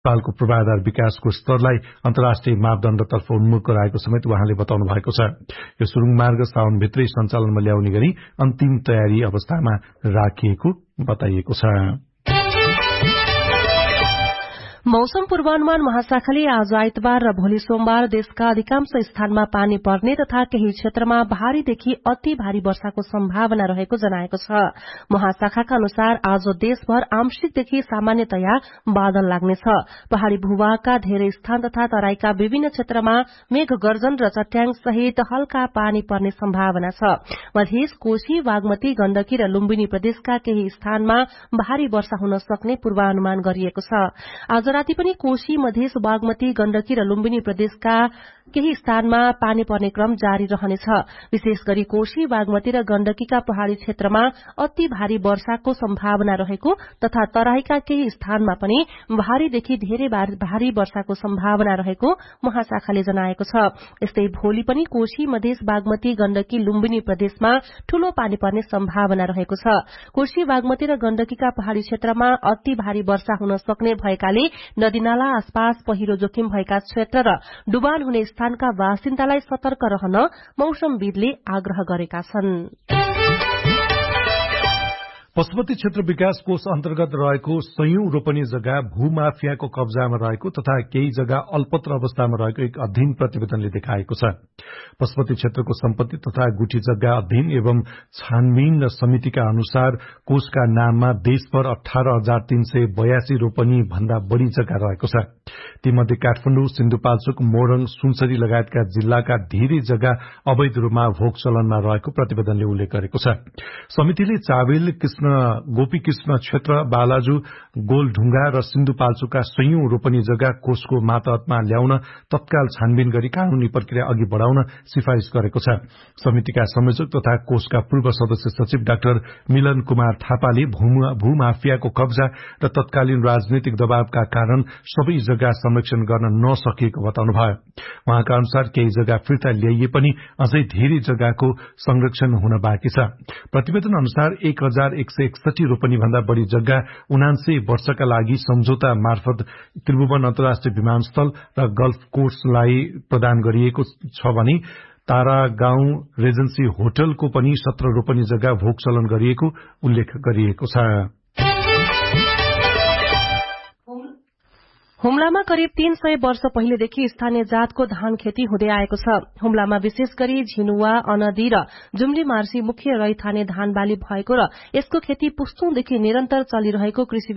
नेपालको पूर्वाधार विकासको स्तरलाई अन्तर्राष्ट्रिय मापदण्डतर्फ उन्मुख गराएको समेत उहाँले बताउनु भएको छ। यो सुरुङ मार्ग साउनभित्रै सञ्चालनमा ल्याउने गरी अन्तिम तयारी अवस्थामा राखिएको बताइएको छ। मौसम पूर्वानुमान महाशाखाले आज आइतबार र भोलि सोमबार देशका अधिकांश स्थानमा पानी पर्ने तथा केही क्षेत्रमा भारीदेखि अति भारी वर्षाको सम्भावना रहेको जनाएको छ। महाशाखाका अनुसार आज देशभर आंशिकदेखि सामान्यतया बादल लाग्नेछ। पहाड़ी भूभागका धेरै स्थान तथा तराईका विभिन्न क्षेत्रमा मेघ गर्जन र चट्याङ सहित हल्का पानी पर्ने सम्भावना छ। मधेस, कोशी, बागमती, गण्डकी र लुम्बिनी प्रदेशका केही स्थानमा भारी वर्षा हुन सक्ने पूर्वानुमान गरिएको छ। आज राति पनि कोशी, मधेस, बागमती, गण्डकी र लुम्बिनी प्रदेशका केही स्थानमा पानी पर्ने क्रम जारी रहनेछ। विशेष गरी कोशी, बागमती र गण्डकीका पहाड़ी क्षेत्रमा अति भारी वर्षाको सम्भावना रहेको तथा तराईका केही स्थानमा पनि भारीदेखि धेरै भारी वर्षाको सम्भावना रहेको महाशाखाले जनाएको छ। यस्तै भोलि पनि कोशी, मधेस, बागमती, गण्डकी, लुम्बिनी प्रदेशमा ठूलो पानी पर्ने सम्भावना रहेको छ। कोशी, बागमती र गण्डकीका पहाड़ी क्षेत्रमा अति भारी वर्षा हुन सक्ने भएकाले नदीनाला आसपास पहिरो जोखिम भएका क्षेत्र र डुबान हुने स्थानका बासिन्दालाई सतर्क रहन मौसमविदले आग्रह गरेका छन्। पशुपति क्षेत्र विकास कोष अन्तर्गत रहेको सयौं रोपनी जग्गा भूमाफियाको कब्जामा रहेको तथा केही जग्गा अल्पत्र अवस्थामा रहेको एक अध्ययन प्रतिवेदनले देखाएको छ। पशुपति क्षेत्रको सम्पत्ति तथा गुठी जग्गा अध्ययन एवं छानबिन समितिका अनुसार कोषका नाममा देशभर 18,382 रोपनी भन्दा बढ़ी जग्गा रहेको छ। तीमध्ये काठमाडौँ, सिन्धुपाल्चोक, मोरङ, सुनसरी लगायतका जिल्लाका धेरै जग्गा अवैध रूपमा भोग चलनमा रहेको प्रतिवेदनले उल्लेख गरेको छ। समितिले चाबेल, गोपीकृष्ण क्षेत्र, बालाजु, गोलढुङ्गा र सिन्धुपाल्चोकका सयौं रोपनी जग्गा कोषको मातहतमा ल्याउन तत्काल छानबिन गरी कानूनी प्रक्रिया अघि बढ़ाउन सिफारिश गरेको छ। समितिका संयोजक तथा कोषका पूर्व सदस्य सचिव डाक्टर मिलन कुमार थापाले भूमाफियाको कब्जा र तत्कालीन राजनीतिक दबावका कारण सबै जग्गा संरक्षण गर्न नसकिएको बताउनुभयो। उहाँका अनुसार केही जग्गा फिर्ता ल्याइए पनि अझै धेरै जग्गाको संरक्षण हुन बाँकी छ। प्रतिवेदन अनुसार 1,161 रोपनी भन्दा बढ़ी जग्गा 79 वर्षका लागि सम्झौता मार्फत त्रिभुवन अन्तर्राष्ट्रिय विमानस्थल र गल्फ कोर्सलाई प्रदान गरिएको छ भने तारागाउँ रेजेन्सी होटलको पनि 17 रोपनी जग्गा भोगचलन गरिएको उल्लेख गरिएको छ। हुम्लामा करिब 300 वर्ष पहिलेदेखि स्थानीय जातको धान खेती हुँदै आएको छ। हुम्लामा विशेष गरी झिनुवा, अनदी र जुम्ली मार्सी मुख्य रैथाने धान बाली भएको र यसको खेती पुस्तौंदेखि निरन्तर चलिरहेको कृषि